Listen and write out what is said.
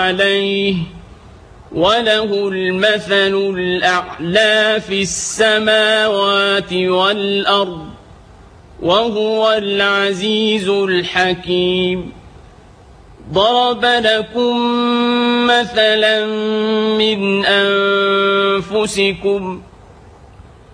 عليه وله المثل الأعلى في السماوات والأرض وهو العزيز الحكيم. ضرب لكم مثلا من أنفسكم